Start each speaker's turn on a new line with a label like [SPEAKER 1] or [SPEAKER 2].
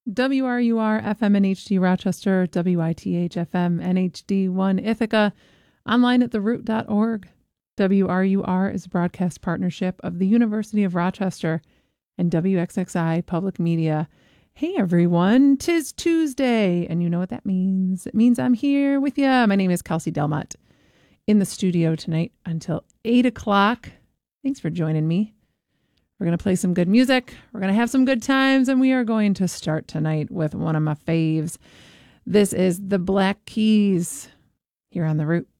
[SPEAKER 1] WRUR FM and HD Rochester, WITH FM and HD1 Ithaca, online at theroot.org. WRUR is a broadcast partnership of the University of Rochester and WXXI Public Media. Hey everyone, 'tis Tuesday, and you know what that means. It means I'm here with you. My name is Kelsey Delmott, in the studio tonight until 8 o'clock. Thanks for joining me. We're going to play some good music. We're going to have some good times, and we are going to start tonight with one of my faves. This is the Black Keys here on The Root.